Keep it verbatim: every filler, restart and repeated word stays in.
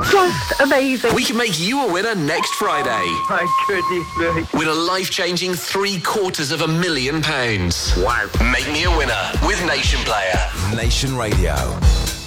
Just amazing. We can make you a winner next Friday. My goodness me. Win a life-changing three quarters of a million pounds. Wow. Make me a winner with Nation Player. Nation Radio.